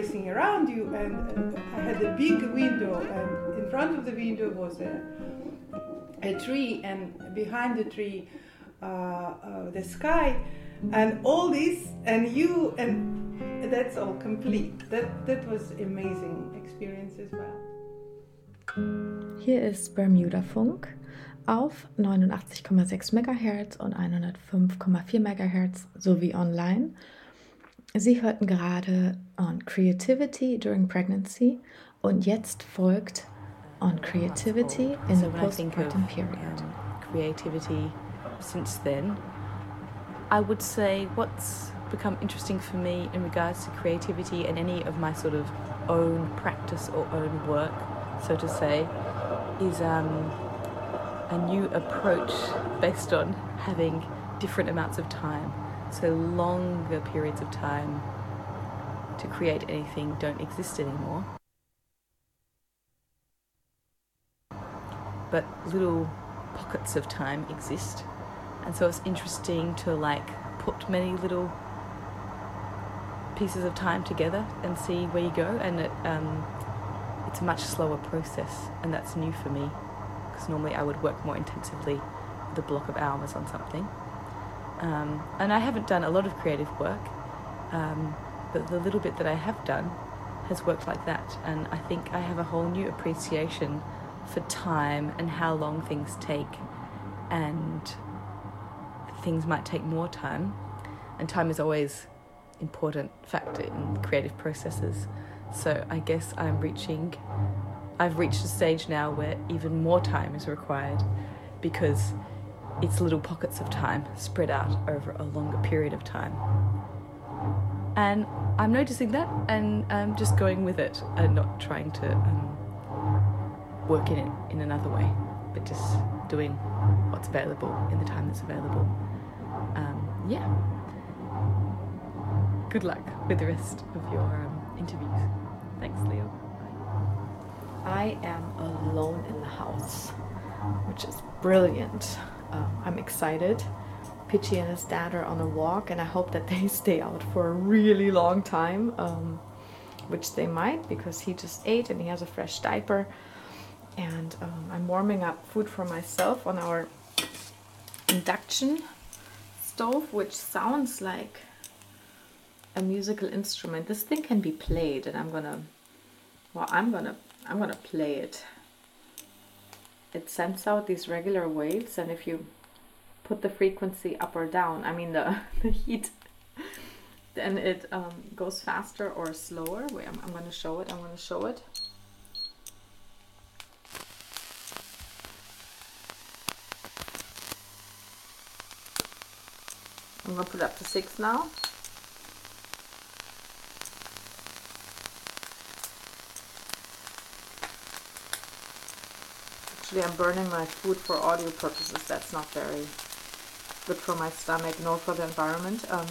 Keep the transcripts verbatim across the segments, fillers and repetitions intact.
everything around you. And, and I had a big window, and in front of the window was a, a tree, and behind the tree, uh, uh, the sky, and all this, and you, and that's all complete. That that was amazing experience as well. Hier ist Bermuda Funk auf neunundachtzig Komma sechs Megahertz und hundertfünf Komma vier Megahertz sowie online. Sie hörten gerade On Creativity During Pregnancy und jetzt folgt On Creativity in the Postpartum Period. Um, creativity since then, I would say what's become interesting for me in regards to creativity and any of my sort of own practice or own work, so to say, is um, a new approach based on having different amounts of time. So longer periods of time to create anything don't exist anymore. But little pockets of time exist. And so it's interesting to like put many little pieces of time together and see where you go. And it, um, it's a much slower process, and that's new for me. Because normally I would work more intensively with a block of hours on something. Um, and I haven't done a lot of creative work, um, but the little bit that I have done has worked like that. And I think I have a whole new appreciation for time and how long things take, and things might take more time. And time is always an important factor in creative processes. So I guess I'm reaching, I've reached a stage now where even more time is required, because it's little pockets of time spread out over a longer period of time. And I'm noticing that, and I'm just going with it and not trying to um, work in it in another way, but just doing what's available in the time that's available. Um, yeah. Good luck with the rest of your um, interviews. Thanks, Leo. Bye. I am alone in the house, which is brilliant. Uh, I'm excited. Pitchy and his dad are on a walk, and I hope that they stay out for a really long time, um, which they might, because he just ate and he has a fresh diaper. And um, I'm warming up food for myself on our induction stove, which sounds like a musical instrument. This thing can be played, and I'm gonna, well, I'm gonna, I'm gonna play it. It sends out these regular waves, and if you put the frequency up or down, I mean the, the heat, then it um, goes faster or slower. Wait, I'm, I'm gonna show it, I'm gonna show it. I'm gonna put it up to six now. Actually, I'm burning my food for audio purposes. That's not very good for my stomach, nor for the environment. Um,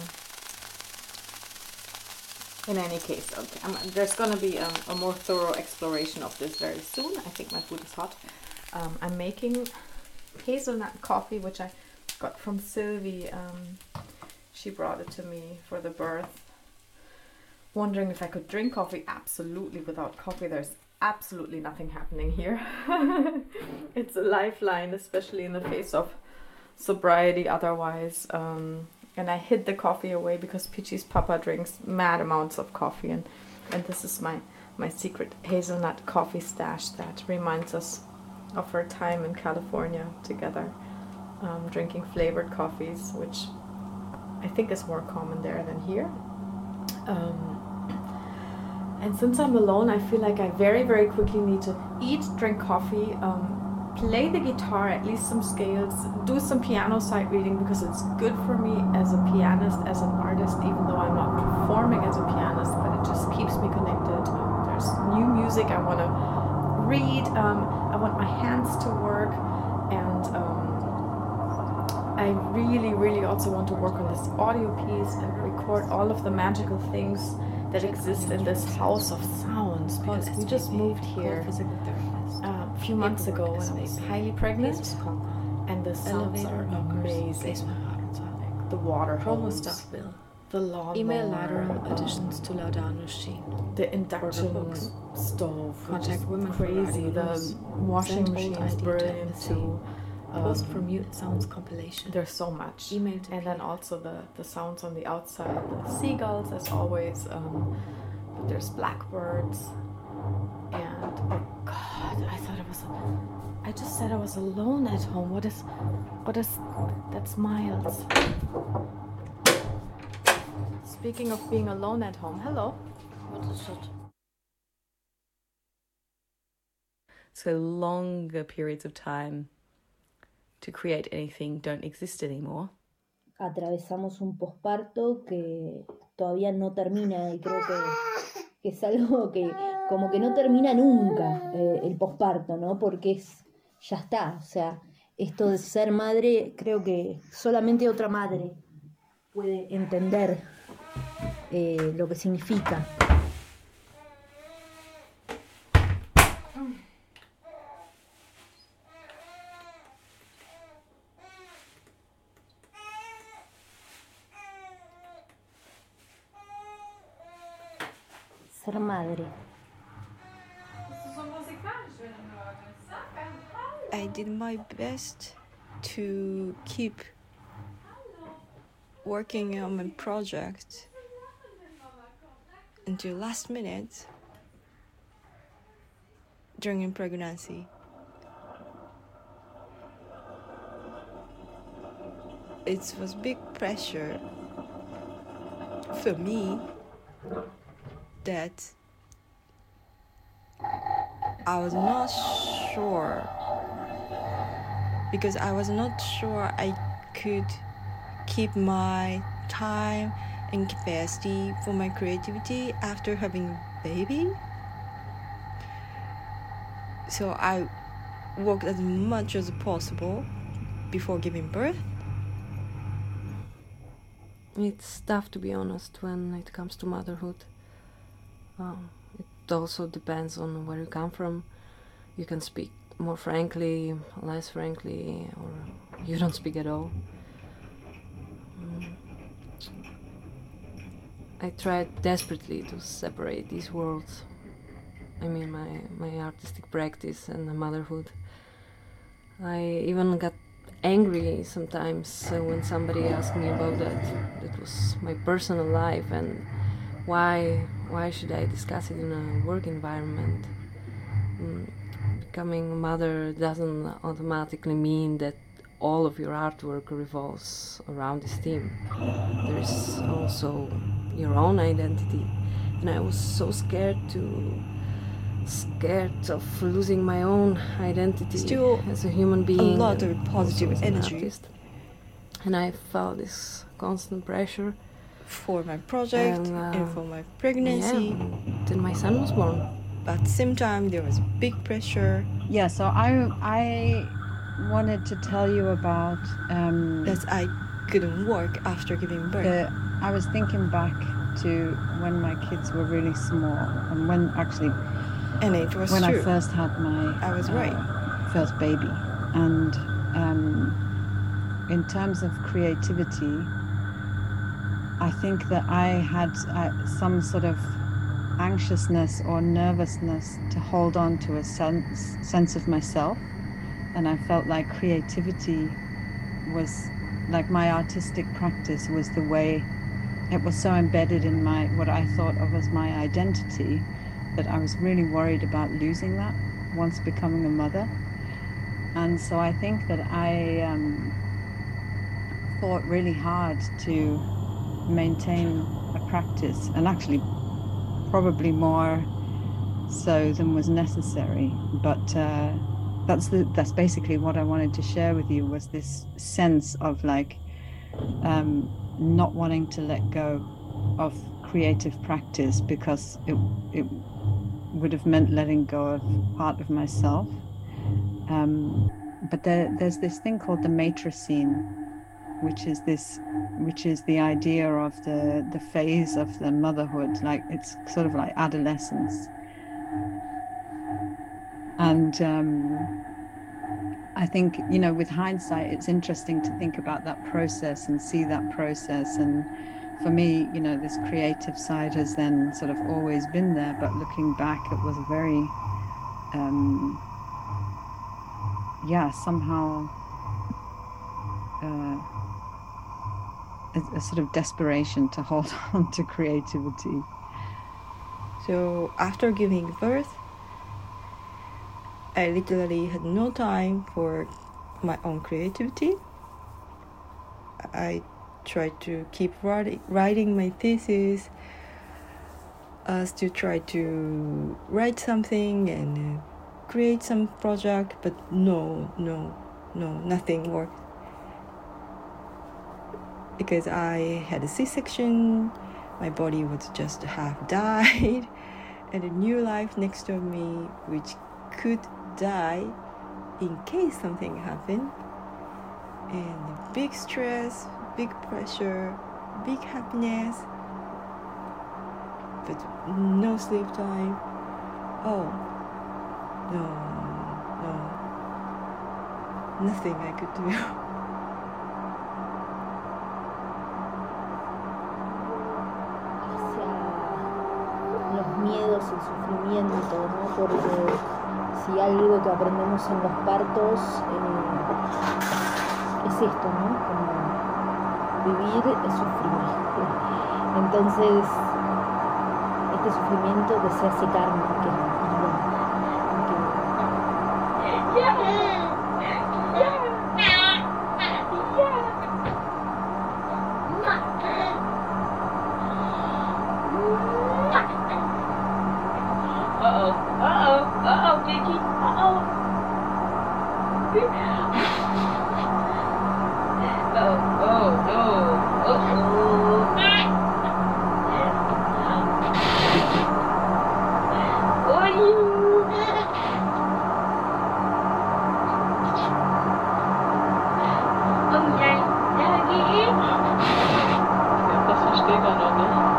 in any case, okay, I'm, there's going to be a, a more thorough exploration of this very soon. I think my food is hot. Um, I'm making hazelnut coffee, which I got from Sylvie. Um, she brought it to me for the birth. Wondering if I could drink coffee. Absolutely, without coffee, there's absolutely nothing happening here. It's a lifeline, especially in the face of sobriety otherwise. Um, and I hid the coffee away because Peachy's papa drinks mad amounts of coffee, and, and this is my, my secret hazelnut coffee stash that reminds us of our time in California together, um, drinking flavored coffees, which I think is more common there than here. Um, And since I'm alone, I feel like I very, very quickly need to eat, drink coffee, um, play the guitar, at least some scales, do some piano sight reading, because it's good for me as a pianist, as an artist, even though I'm not performing as a pianist, but it just keeps me connected. Um, there's new music I want to read, um, I want my hands to work, and um, I really, really also want to work on this audio piece and record all of the magical things that exist in this house of sounds, because we just moved here uh, a few months ago when I was highly pregnant, and the sounds are amazing. The water hose, The lawnmower. Email lateral additions to Laudano sheet. The induction books. stove. Contact women for crazy. writing The notes. washing Send old machine is idea to brilliant embassy. too. Post Um, for mute sounds compilation. There's so much. Email to And then P. also the, the sounds on the outside, the seagulls as always. Um, but there's blackbirds. And oh god, I thought I was. I just said I was alone at home. What is, what is? That's Miles. Speaking of being alone at home, hello. What is it? So longer periods of time to create anything don't exist anymore. Atravesamos un posparto que todavía no termina y creo que, que es algo que como que no termina nunca eh, el posparto, ¿no? Porque es, ya está, o sea, esto de ser madre, creo que solamente otra madre puede entender eh, lo que significa. Ser madre. I did my best to keep working on my project until last minute during pregnancy. It was big pressure for me that I was not sure, because I was not sure I could keep my time and capacity for my creativity after having a baby. So I worked as much as possible before giving birth. It's tough, to be honest, when it comes to motherhood. Um, it also depends on where you come from. You can speak more frankly, less frankly, or you don't speak at all. Mm. I tried desperately to separate these worlds. I mean, my, my artistic practice and the motherhood. I even got angry sometimes uh, when somebody asked me about that. That was my personal life, and why why should I discuss it in a work environment? Mm, becoming a mother doesn't automatically mean that all of your artwork revolves around this theme. There's also your own identity, and I was so scared to scared of losing my own identity Still as a human being, a lot of and positive also as an energy. artist. And I felt this constant pressure For my project And, uh, and for my pregnancy. yeah, till my son was born. But at the same time, there was big pressure Yeah, so I I wanted to tell you about um, that I couldn't work after giving birth. the. I was thinking back to when my kids were really small, and when actually and it was when true. I first had my I was right. uh, first baby, and um, in terms of creativity, I think that I had uh, some sort of anxiousness or nervousness to hold on to a sense sense of myself, and I felt like creativity was like my artistic practice was the way it was so embedded in my what I thought of as my identity that I was really worried about losing that once becoming a mother. And so I think that I um, fought really hard to maintain a practice, and actually probably more so than was necessary. But uh, that's the, that's basically what I wanted to share with you, was this sense of like um, not wanting to let go of creative practice, because it it would have meant letting go of part of myself. Um, but there, there's this thing called the matricene, which is this, which is the idea of the the phase of the motherhood, like it's sort of like adolescence. And um, I think, you know, with hindsight, it's interesting to think about that process and see that process and for me, you know, this creative side has then sort of always been there, but looking back, it was very, um, yeah, somehow uh, a, a sort of desperation to hold on to creativity. So after giving birth, I literally had no time for my own creativity. I tried to keep writing, writing my thesis, uh, still try to write something and uh, create some project, but no, no, no, nothing worked. Because I had a C-section, my body was just half died, and a new life next to me which could die in case something happened. And big stress, big pressure, big happiness, but no sleep time. Oh, no, no, nothing I could do. Hacia los miedos, el sufrimiento, ¿no? Porque si algo que aprendemos en los partos eh, es esto, ¿no? Como vivir es sufrir. Entonces, este sufrimiento que se hace carne, que es vida, que... Uh-oh, uh-oh, uh-oh, Vicky, uh-oh. Oh, oh, no, uh-oh. Oh, you. Oh, yeah, Daddy. Ja, das versteht er noch nicht.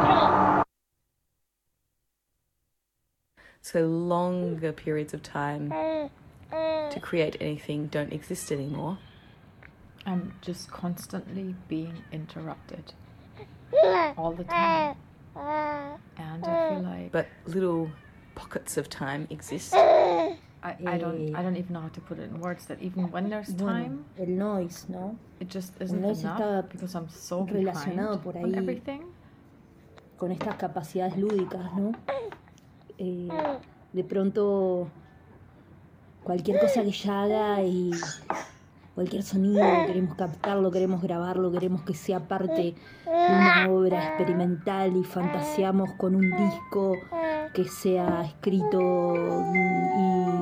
So longer periods of time to create anything don't exist anymore. I'm just constantly being interrupted all the time. And I feel like But little pockets of time exist. I, I don't I don't even know how to put it in words, that even when there's Bueno, time, el noise, ¿no? it just El isn't noise enough está because I'm so behind relacionado por on ahí everything. con estas capacidades lúdicas, ¿no? Eh, de pronto, cualquier cosa que ella haga y cualquier sonido, queremos captarlo, queremos grabarlo, queremos que sea parte de una obra experimental y fantaseamos con un disco que sea escrito y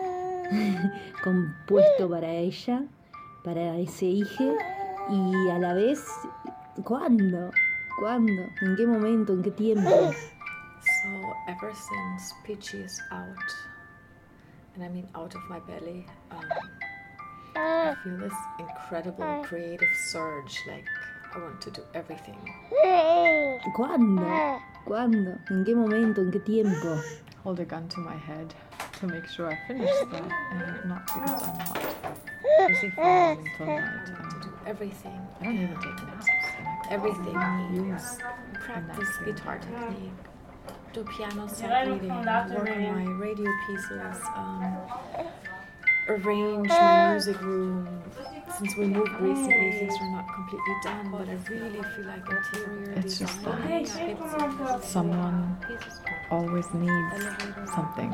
compuesto para ella, para ese hijo, y a la vez, ¿cuándo? ¿Cuándo? ¿En qué momento? ¿En qué tiempo? So ever since Peachy is out, and I mean out of my belly, um, I feel this incredible creative surge, like I want to do everything. ¿Cuándo? ¿Cuándo? ¿En qué momento? ¿En qué tiempo? Hold a gun to my head to make sure I finish that, and not because I'm not busy falling until night. I want to do everything. I don't even take naps. Everything. Use practice guitar technique, do piano sight reading, work on my radio pieces, um, arrange my music room. Since we moved recently, things are not completely done, but I really feel like interior It's just design. that someone always needs something.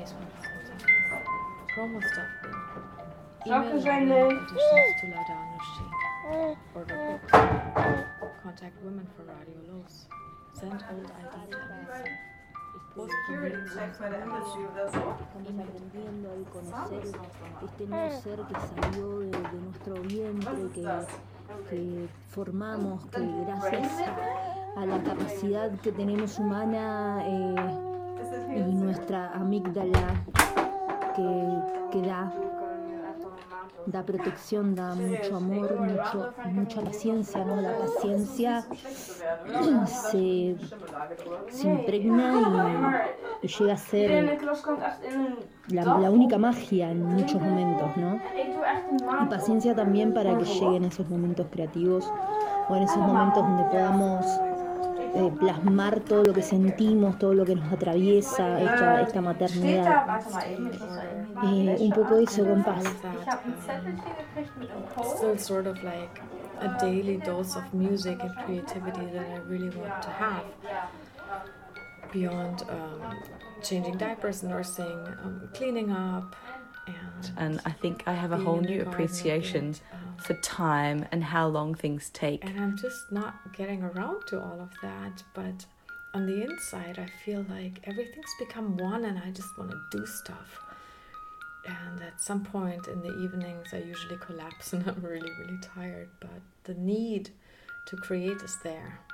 Promo stuff. Zakken zijn Email leeg. auditions to Laudano Chic. Order books. Contact women for Radio Los. Send old I D demos. Post Estamos aprendiendo al conocer este nuevo ser que salió de, de nuestro vientre, que, que formamos, que gracias a la capacidad que tenemos humana eh, y nuestra amígdala que, que da, da protección, da mucho amor, mucho, mucha paciencia, ¿no? La paciencia se, se impregna y, y llega a ser la, la única magia en muchos momentos, ¿no? Y paciencia también para que lleguen esos momentos creativos o en esos momentos donde podamos eh, plasmar todo lo que sentimos, todo lo que nos atraviesa esta, esta maternidad. Eh, un poco eso, con Paz. Still sort of like a daily dose of music and creativity that I really want to have beyond um, changing diapers, nursing, um, cleaning up, and and I think I have a being whole in the new garden a appreciation bit, um, for time and how long things take. and I'm just not getting around to all of that, but on the inside I feel like everything's become one and I just want to do stuff. And at some point in the evenings I usually collapse and I'm really, really tired, but the need to create is there.